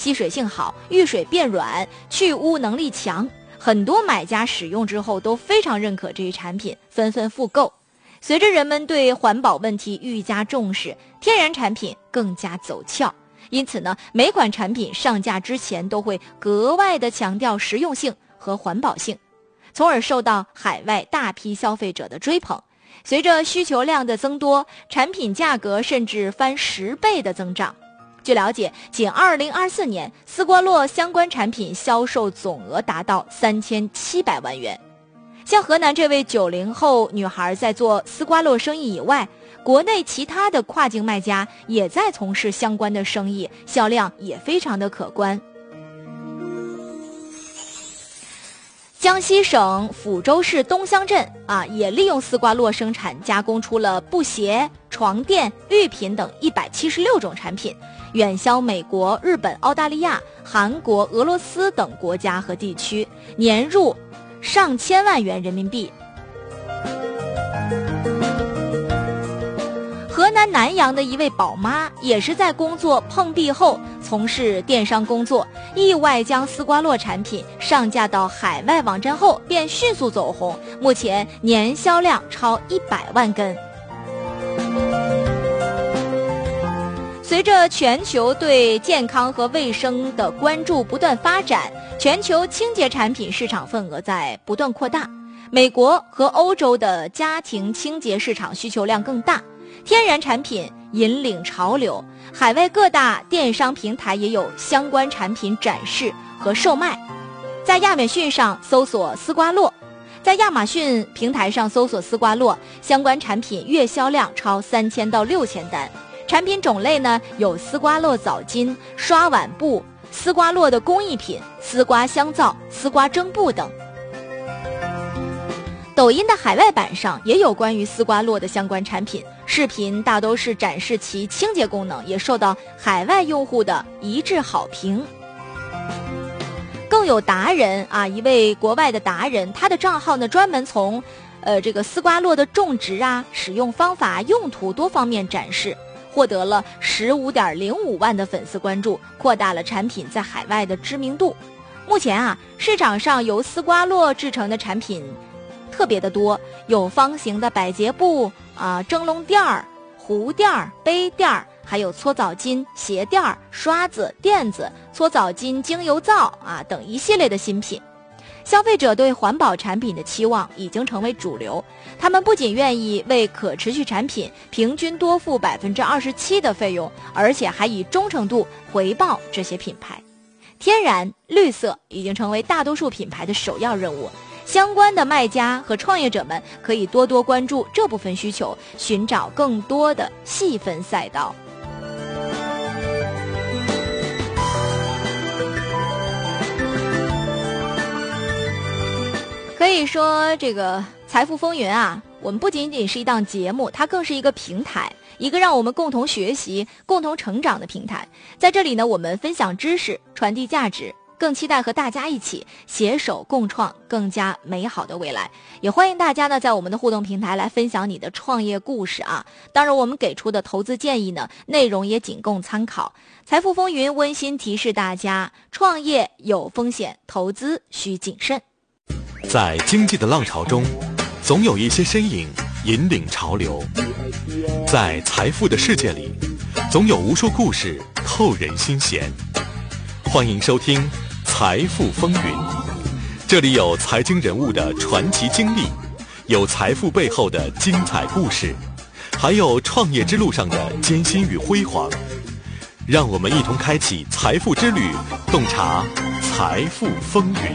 吸水性好，遇水变软，去污能力强。很多买家使用之后都非常认可这一产品，纷纷复购。随着人们对环保问题愈加重视，天然产品更加走俏。因此呢，每款产品上架之前都会格外的强调实用性和环保性，从而受到海外大批消费者的追捧。随着需求量的增多，产品价格甚至翻10倍的增长。据了解，仅2024年，丝瓜络相关产品销售总额达到3700万元。像河南这位90后女孩在做丝瓜络生意以外，国内其他的跨境卖家也在从事相关的生意，销量也非常的可观。江西省抚州市东乡镇也利用丝瓜络生产加工出了布鞋、床垫、玉品等176种产品，远销美国、日本、澳大利亚、韩国、俄罗斯等国家和地区，年入上千万元人民币。河南南阳的一位宝妈也是在工作碰壁后从事电商工作，意外将丝瓜络产品上架到海外网站后便迅速走红，目前年销量超100万根。随着全球对健康和卫生的关注不断发展，全球清洁产品市场份额在不断扩大，美国和欧洲的家庭清洁市场需求量更大，天然产品引领潮流，海外各大电商平台也有相关产品展示和售卖。在亚马逊上搜索丝瓜络，在亚马逊平台上搜索丝瓜络，相关产品月销量超3000到6000单。产品种类呢有丝瓜络澡巾、刷碗布、丝瓜络的工艺品、丝瓜香皂、丝瓜蒸布等。抖音的海外版上也有关于丝瓜络的相关产品，视频大都是展示其清洁功能，也受到海外用户的一致好评。更有达人一位国外的达人，他的账号呢专门从这个丝瓜络的种植使用方法、用途多方面展示，获得了15.05万的粉丝关注，扩大了产品在海外的知名度。目前市场上由丝瓜络制成的产品特别的多，有方形的百洁布蒸笼垫儿、壶垫儿、杯垫儿，还有搓澡巾、鞋垫儿、刷子、垫子、搓澡巾、精油皂等一系列的新品。消费者对环保产品的期望已经成为主流，他们不仅愿意为可持续产品平均多付27%的费用，而且还以忠诚度回报这些品牌。天然、绿色已经成为大多数品牌的首要任务，相关的卖家和创业者们可以多多关注这部分需求，寻找更多的细分赛道。可以说这个财富风云我们不仅仅是一档节目，它更是一个平台，一个让我们共同学习、共同成长的平台。在这里呢，我们分享知识，传递价值，更期待和大家一起携手共创更加美好的未来。也欢迎大家呢在我们的互动平台来分享你的创业故事当然我们给出的投资建议呢，内容也仅供参考。财富风云温馨提示大家，创业有风险，投资需谨慎。 在经济的浪潮中，总有一些身影引领潮流；在财富的世界里，总有无数故事透人心弦。欢迎收听《财富风云》，这里有财经人物的传奇经历，有财富背后的精彩故事，还有创业之路上的艰辛与辉煌。让我们一同开启财富之旅，洞察财富风云。